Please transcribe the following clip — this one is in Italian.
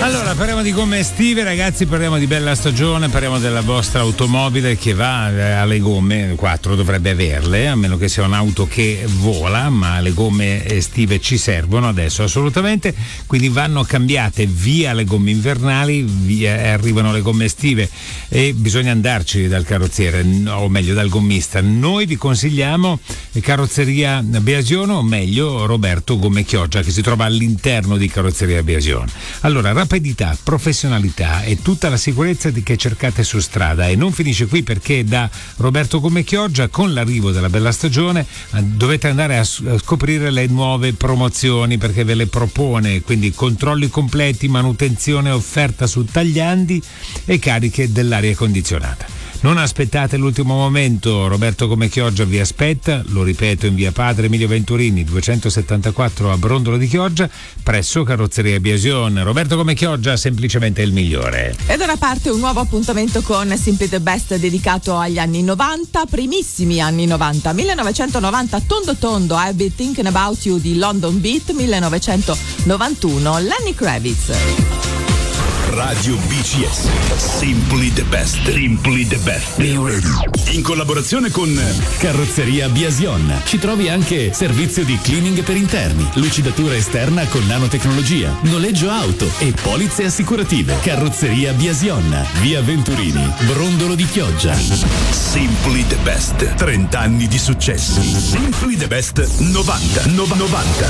Allora, parliamo di gomme estive, ragazzi, parliamo di bella stagione, parliamo della vostra automobile che va alle gomme, 4 dovrebbe averle, a meno che sia un'auto che vola, ma le gomme estive ci servono adesso assolutamente, quindi vanno cambiate via le gomme invernali, arrivano le gomme estive e bisogna andarci dal carrozziere, o meglio dal gommista. Noi vi consigliamo Carrozzeria Biasion, o meglio Roberto Gomme Chioggia, che si trova all'interno di Carrozzeria Biasion. Allora, rapidità, professionalità e tutta la sicurezza che cercate su strada, e non finisce qui, perché da Roberto Gomme Chioggia, con l'arrivo della bella stagione, dovete andare a scoprire le nuove promozioni, perché ve le propone, quindi controlli completi, manutenzione offerta su tagliandi e cariche dell'aria condizionata. Non aspettate l'ultimo momento, Roberto Gomme Chioggia vi aspetta, lo ripeto, in via Padre Emilio Venturini 274 a Brondolo di Chioggia, presso Carrozzeria Biasion. Roberto Gomme Chioggia, semplicemente il migliore. E da una parte un nuovo appuntamento con Simply the Best dedicato agli anni 90, primissimi anni 90, 1990 Tondo Tondo, I've Been Thinking About You di London Beat, 1991 Lenny Kravitz. Radio BCS, Simply the Best. Simply the Best. Be ready. In collaborazione con Carrozzeria Biasion. Ci trovi anche servizio di cleaning per interni, lucidatura esterna con nanotecnologia, noleggio auto e polizze assicurative. Carrozzeria Biasion, via Venturini, Brondolo di Chioggia. Simply the Best. 30 anni di successi. Simply the Best 90.